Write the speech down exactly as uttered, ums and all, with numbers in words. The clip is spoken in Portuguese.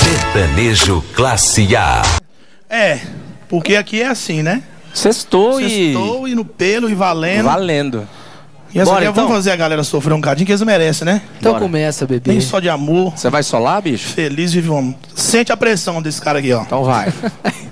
Sertanejo Classe A. É, porque aqui é assim, né? Sextou e... Sextou e no pelo e valendo. Valendo. E essa Bora, aqui então. vamos fazer a galera sofrer um cadinho, que eles merecem, né? Então Bora. começa, bebê. Nem só de amor. Você vai solar, bicho? Feliz vive o homem. Sente a pressão desse cara aqui, ó. Então vai.